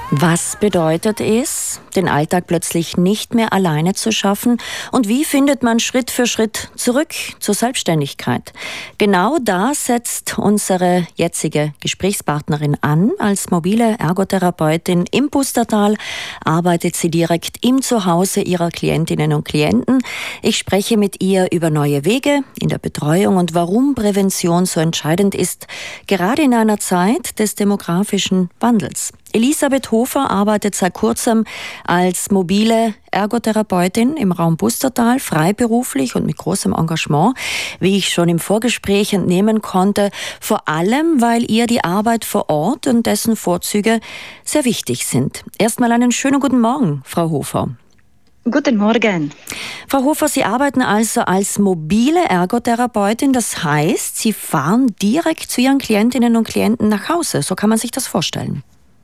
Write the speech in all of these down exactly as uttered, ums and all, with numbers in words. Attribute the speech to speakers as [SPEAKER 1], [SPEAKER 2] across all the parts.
[SPEAKER 1] Was bedeutet es, den Alltag plötzlich nicht mehr alleine zu schaffen? Und wie findet man Schritt für Schritt zurück zur Selbstständigkeit? Genau da setzt unsere jetzige Gesprächspartnerin an. Als mobile Ergotherapeutin im Pustertal arbeitet sie direkt im Zuhause ihrer Klientinnen und Klienten. Ich spreche mit ihr über neue Wege in der Betreuung und warum Prävention so entscheidend ist, gerade in einer Zeit des demografischen Wandels. Elisabeth Hofer arbeitet seit kurzem als mobile Ergotherapeutin im Raum Pustertal, freiberuflich und mit großem Engagement, wie ich schon im Vorgespräch entnehmen konnte, vor allem, weil ihr die Arbeit vor Ort und dessen Vorzüge sehr wichtig sind. Erstmal einen schönen guten Morgen, Frau Hofer.
[SPEAKER 2] Guten Morgen.
[SPEAKER 1] Frau Hofer, Sie arbeiten also als mobile Ergotherapeutin, das heißt, Sie fahren direkt zu Ihren Klientinnen und Klienten nach Hause, so kann man sich das vorstellen?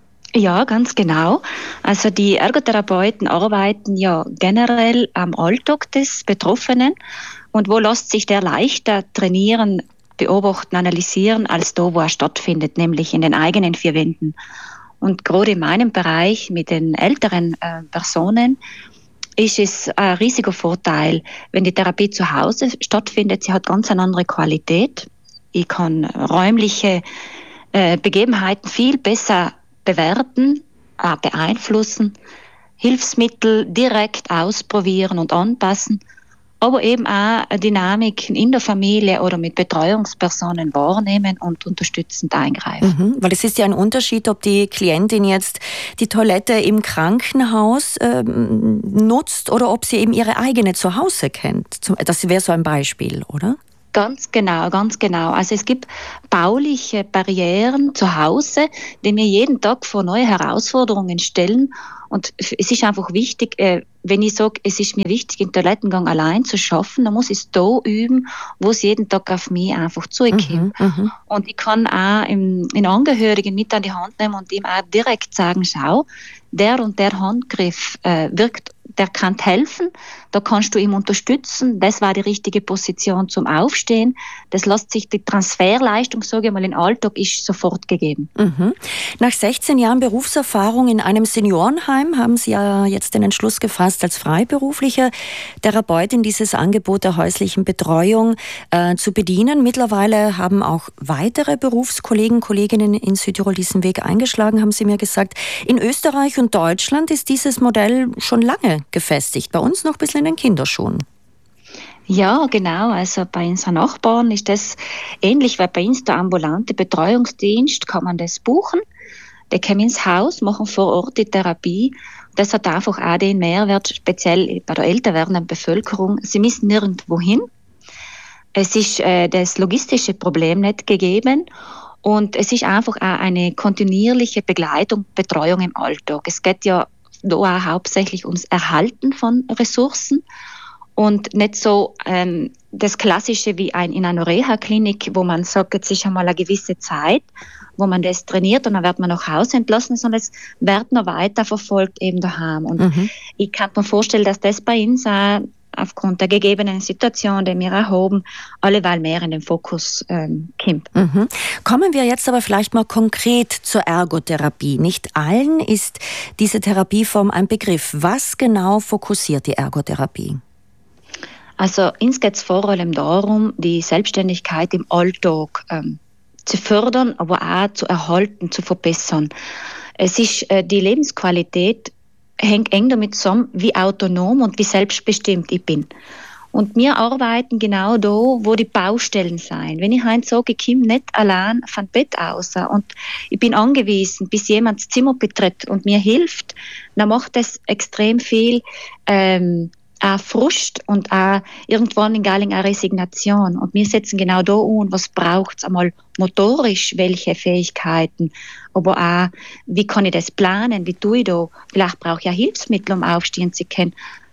[SPEAKER 2] Ja, ganz genau. Also die Ergotherapeuten arbeiten ja generell am Alltag des Betroffenen. Und wo lässt sich der leichter trainieren, beobachten, analysieren, als da, wo er stattfindet, nämlich in den eigenen vier Wänden. Und gerade in meinem Bereich mit den älteren äh, Personen ist es ein riesiger Vorteil, wenn die Therapie zu Hause stattfindet. Sie hat ganz eine andere Qualität. Ich kann räumliche äh, Begebenheiten viel besser bewerten, äh, beeinflussen, Hilfsmittel direkt ausprobieren und anpassen, aber eben auch Dynamiken in der Familie oder mit Betreuungspersonen wahrnehmen und unterstützend eingreifen.
[SPEAKER 1] Mhm, weil es ist ja ein Unterschied, ob die Klientin jetzt die Toilette im Krankenhaus ähm, nutzt oder ob sie eben ihre eigene zu Hause kennt. Das wäre so ein Beispiel, oder?
[SPEAKER 2] Ganz genau, ganz genau. Also es gibt bauliche Barrieren zu Hause, die mir jeden Tag vor neue Herausforderungen stellen. Und es ist einfach wichtig, wenn ich sage, es ist mir wichtig, den Toilettengang allein zu schaffen, dann muss ich es da üben, wo es jeden Tag auf mich einfach zukommt. Mhm, und ich kann auch im, in Angehörigen mit an die Hand nehmen und ihm auch direkt sagen, schau, der und der Handgriff äh, wirkt, der kann helfen, da kannst du ihm unterstützen, das war die richtige Position zum Aufstehen. Das lässt sich, die Transferleistung, sage ich mal, im Alltag ist sofort gegeben.
[SPEAKER 1] Mhm. Nach sechzehn Jahren Berufserfahrung in einem Seniorenheim haben Sie ja jetzt den Entschluss gefasst, als freiberufliche Therapeutin dieses Angebot der häuslichen Betreuung äh, zu bedienen. Mittlerweile haben auch weitere Berufskollegen, Kolleginnen in Südtirol diesen Weg eingeschlagen, haben Sie mir gesagt. In Österreich und Deutschland ist dieses Modell schon lange gefestigt, bei uns noch ein bisschen in den Kinderschuhen.
[SPEAKER 2] Ja, genau. Also bei unseren Nachbarn ist das ähnlich wie bei uns der ambulante Betreuungsdienst, kann man das buchen. Die kommen ins Haus, machen vor Ort die Therapie. Das hat einfach auch den Mehrwert, speziell bei der älter werdenden Bevölkerung. Sie müssen nirgendwo hin. Es ist äh, das logistische Problem nicht gegeben. Und es ist einfach auch eine kontinuierliche Begleitung, Betreuung im Alltag. Es geht ja da auch hauptsächlich ums Erhalten von Ressourcen und nicht so ähm, das Klassische wie ein, in einer Reha-Klinik, wo man sagt, jetzt ist einmal eine gewisse Zeit, wo man das trainiert und dann wird man nach Hause entlassen, sondern es wird noch weiter verfolgt eben daheim. Und mhm. ich kann mir vorstellen, dass das bei uns auch aufgrund der gegebenen Situation, die wir erhoben, alleweil mehr in den Fokus ähm, kommt.
[SPEAKER 1] Mhm. Kommen wir jetzt aber vielleicht mal konkret zur Ergotherapie. Nicht allen ist diese Therapieform ein Begriff. Was genau fokussiert die Ergotherapie?
[SPEAKER 2] Also uns geht es vor allem darum, die Selbstständigkeit im Alltag ähm, zu fördern, aber auch zu erhalten, zu verbessern. Es ist äh, die Lebensqualität hängt eng damit zusammen, wie autonom und wie selbstbestimmt ich bin. Und wir arbeiten genau da, wo die Baustellen sind. Wenn ich heute sage, ich komme nicht allein vom Bett aus und ich bin angewiesen, bis jemand das Zimmer betritt und mir hilft, dann macht das extrem viel ähm, auch Frust und auch irgendwann in Galing auch Resignation. Und wir setzen genau da an, was braucht es einmal motorisch, welche Fähigkeiten, aber auch, wie kann ich das planen, wie tue ich da, vielleicht brauche ich ja Hilfsmittel, um aufstehen zu können.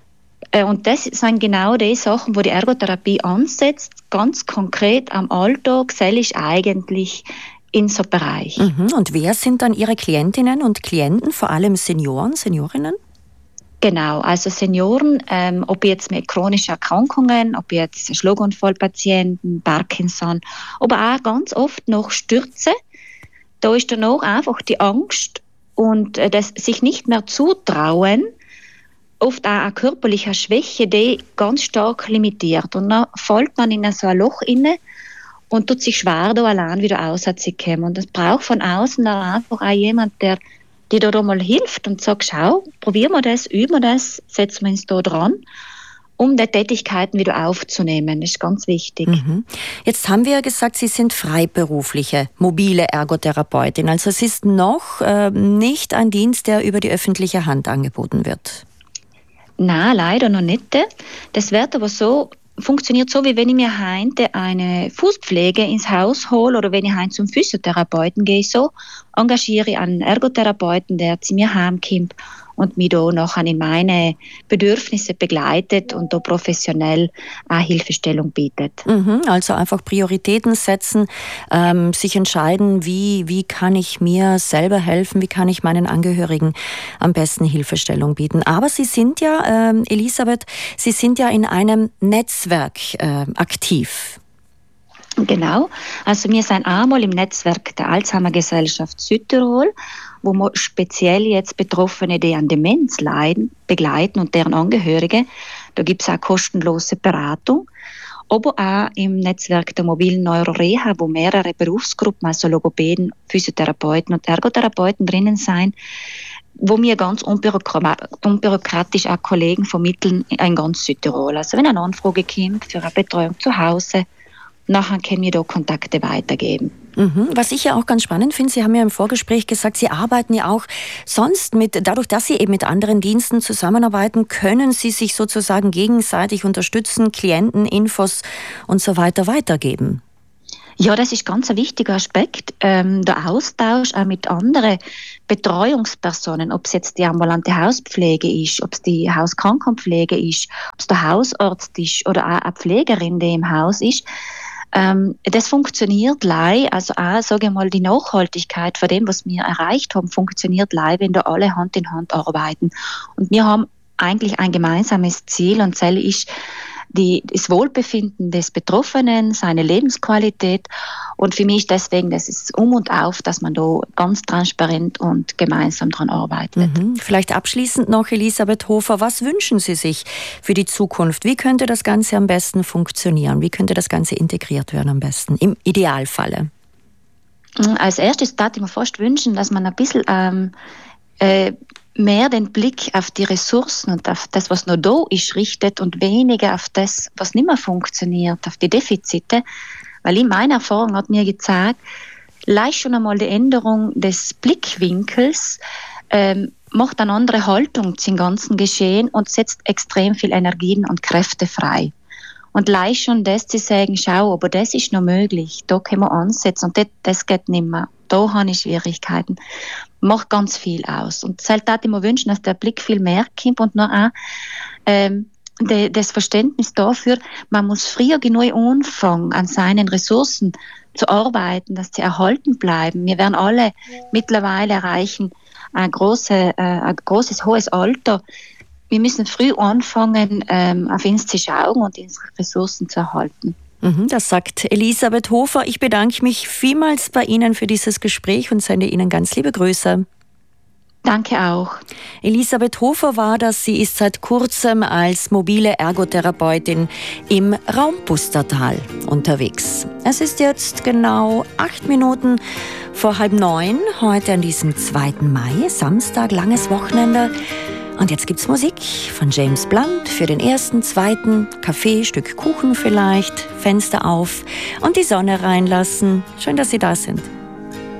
[SPEAKER 2] Und das sind genau die Sachen, wo die Ergotherapie ansetzt, ganz konkret am Alltag, selbst eigentlich in so einem Bereich.
[SPEAKER 1] Mhm. Und wer sind dann Ihre Klientinnen und Klienten, vor allem Senioren, Seniorinnen?
[SPEAKER 2] Genau, also Senioren, ähm, ob jetzt mit chronischen Erkrankungen, ob jetzt Schlaganfallpatienten, Parkinson, aber auch ganz oft noch Stürze. Da ist dann auch einfach die Angst, und äh, das sich nicht mehr zutrauen, oft auch eine körperliche Schwäche, die ganz stark limitiert. Und dann fällt man in so ein Loch inne und tut sich schwer, da allein wieder rauszukommen. Und es braucht von außen dann einfach auch jemand, der dir da mal hilft und sagt, schau, probieren wir das, üben wir das, setzen wir uns da dran, um die Tätigkeiten wieder aufzunehmen. Das ist ganz wichtig.
[SPEAKER 1] Mhm. Jetzt haben wir ja gesagt, Sie sind freiberufliche, mobile Ergotherapeutin. Also es ist noch äh, nicht ein Dienst, der über die öffentliche Hand angeboten wird.
[SPEAKER 2] Nein, leider noch nicht. Das wird aber so, funktioniert so, wie wenn ich mir heute eine Fußpflege ins Haus hole oder wenn ich heute zum Physiotherapeuten gehe. So engagiere ich einen Ergotherapeuten, der zu mir heimkommt und mich da nachher in meine Bedürfnisse begleitet und da professionell eine Hilfestellung bietet.
[SPEAKER 1] Mhm, also einfach Prioritäten setzen, ähm, sich entscheiden, wie, wie kann ich mir selber helfen, wie kann ich meinen Angehörigen am besten Hilfestellung bieten. Aber Sie sind ja, ähm, Elisabeth, Sie sind ja in einem Netzwerk äh, aktiv.
[SPEAKER 2] Genau, also wir sind einmal im Netzwerk der Alzheimer-Gesellschaft Südtirol, wo wir speziell jetzt Betroffene, die an Demenz leiden, begleiten und deren Angehörige. Da gibt es auch kostenlose Beratung. Aber auch im Netzwerk der mobilen Neuroreha, wo mehrere Berufsgruppen, also Logopäden, Physiotherapeuten und Ergotherapeuten drinnen sind, wo wir ganz unbürokratisch auch Kollegen vermitteln in ganz Südtirol. Also wenn eine Anfrage kommt für eine Betreuung zu Hause, nachher können wir da Kontakte weitergeben.
[SPEAKER 1] Mhm. Was ich ja auch ganz spannend finde, Sie haben ja im Vorgespräch gesagt, Sie arbeiten ja auch sonst mit, dadurch, dass Sie eben mit anderen Diensten zusammenarbeiten, können Sie sich sozusagen gegenseitig unterstützen, Klienten, Infos und so weiter weitergeben.
[SPEAKER 2] Ja, das ist ganz ein wichtiger Aspekt, ähm, der Austausch auch mit anderen Betreuungspersonen, ob es jetzt die ambulante Hauspflege ist, ob es die Hauskrankenpflege ist, ob es der Hausarzt ist oder auch eine Pflegerin, die im Haus ist. Ähm, das funktioniert leider, also auch, sage ich mal, die Nachhaltigkeit von dem, was wir erreicht haben, funktioniert leider, wenn da alle Hand in Hand arbeiten. Und wir haben eigentlich ein gemeinsames Ziel und das ist die, das Wohlbefinden des Betroffenen, seine Lebensqualität. Und für mich ist deswegen, das ist um und auf, dass man da ganz transparent und gemeinsam dran arbeitet.
[SPEAKER 1] Mhm. Vielleicht abschließend noch, Elisabeth Hofer, was wünschen Sie sich für die Zukunft? Wie könnte das Ganze am besten funktionieren? Wie könnte das Ganze integriert werden am besten, im Idealfalle?
[SPEAKER 2] Als erstes würde ich mir fast wünschen, dass man ein bisschen ähm, äh, mehr den Blick auf die Ressourcen und auf das, was noch da ist, richtet und weniger auf das, was nicht mehr funktioniert, auf die Defizite. Weil in meiner Erfahrung hat mir gezeigt, leicht schon einmal die Änderung des Blickwinkels ähm, macht eine andere Haltung zum ganzen Geschehen und setzt extrem viel Energien und Kräfte frei. Und leicht schon das zu sagen, schau, aber das ist noch möglich, da können wir ansetzen und das, das geht nicht mehr. Da habe ich Schwierigkeiten. Macht ganz viel aus. Und deshalb würde ich mir wünschen, dass der Blick viel mehr kommt und noch auch ähm, de, das Verständnis dafür, man muss früher genug anfangen, an seinen Ressourcen zu arbeiten, dass sie erhalten bleiben. Wir werden alle mittlerweile erreichen ein, große, äh, ein großes, hohes Alter. Wir müssen früh anfangen, ähm, auf uns zu schauen und unsere Ressourcen zu erhalten.
[SPEAKER 1] Das sagt Elisabeth Hofer. Ich bedanke mich vielmals bei Ihnen für dieses Gespräch und sende Ihnen ganz liebe Grüße.
[SPEAKER 2] Danke auch.
[SPEAKER 1] Elisabeth Hofer war das. Sie ist seit kurzem als mobile Ergotherapeutin im Raum Pustertal unterwegs. Es ist jetzt genau acht Minuten vor halb neun, heute an diesem zweiten Mai, Samstag, langes Wochenende. Und jetzt gibt's Musik von James Blunt für den ersten, zweiten, Kaffee, Stück Kuchen vielleicht, Fenster auf und die Sonne reinlassen. Schön, dass Sie da sind.